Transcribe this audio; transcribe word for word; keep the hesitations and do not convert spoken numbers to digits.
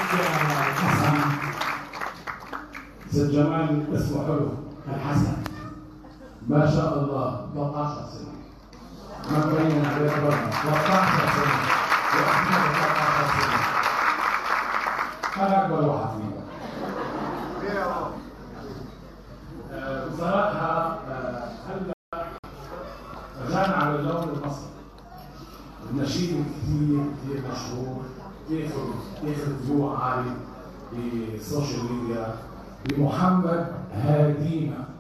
الحسن سيد جمال اسمه حلو الحسن ما شاء الله ثلاث عشرة سنة ما تبين عليه ربنا ثلاث عشرة سنة وأحمد ثلاث عشرة سنة أنا أكبر واحد فيهم. بصراحة هلا رجعنا على اللون المصري النشيد كثير كثير مشهور ياخذ ياخذ فيو عالي بالسوشيال ميديا بمحمد هادينا